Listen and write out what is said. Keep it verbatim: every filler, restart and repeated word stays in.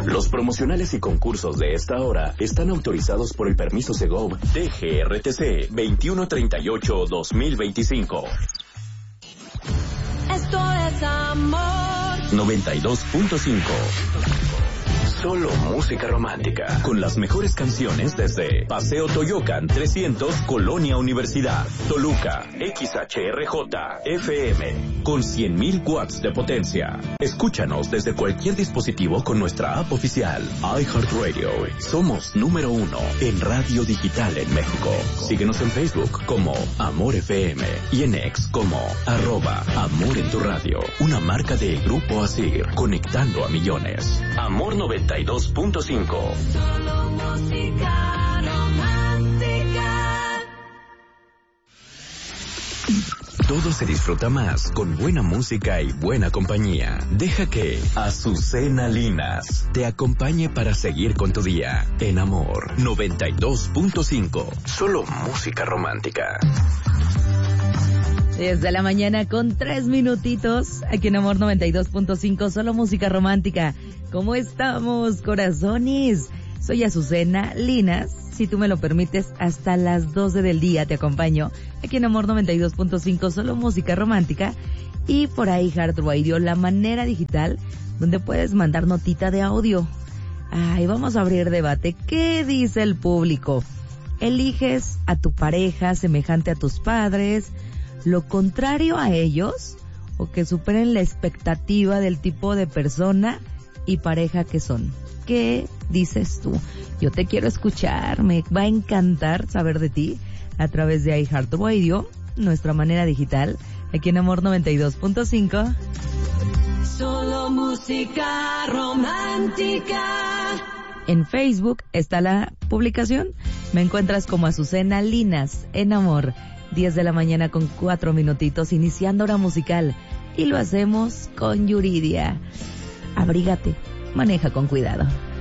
Los promocionales y concursos de esta hora están autorizados por el permiso Segov D G R T C veintiuno treinta y ocho guión dos mil veinticinco. Esto es amor. noventa y dos punto cinco. Solo música romántica, con las mejores canciones desde Paseo Toyocan trescientos, Colonia Universidad, Toluca, X H R J, F M, con cien mil watts de potencia. Escúchanos desde cualquier dispositivo con nuestra app oficial, iHeartRadio. Somos número uno en radio digital en México. Síguenos en Facebook como Amor F M y en X como arroba Amor en tu Radio, una marca de Grupo Asir, conectando a millones. Amor noventa y dos punto cinco. Solo música romántica. Todo se disfruta más con buena música y buena compañía. Deja que Azucena Linas te acompañe para seguir con tu día. En Amor noventa y dos punto cinco. Solo música romántica. Desde la mañana con tres minutitos, aquí en Amor noventa y dos punto cinco, solo música romántica. ¿Cómo estamos, corazones? Soy Azucena Linas, si tú me lo permites, hasta las doce del día te acompaño, aquí en Amor noventa y dos punto cinco, solo música romántica, y por ahí iHeartRadio, la manera digital, donde puedes mandar notita de audio. Ay, vamos a abrir debate. ¿Qué dice el público? ¿Eliges a tu pareja semejante a tus padres, lo contrario a ellos, o que superen la expectativa del tipo de persona y pareja que son? ¿Qué dices tú? Yo te quiero escuchar, me va a encantar saber de ti a través de iHeartRadio, nuestra manera digital, aquí en Amor noventa y dos punto cinco. Solo música romántica. En Facebook está la publicación, me encuentras como Azucena Linas, en Amor. diez de la mañana con cuatro minutitos, iniciando hora musical. Y lo hacemos con Yuridia. Abrígate, maneja con cuidado.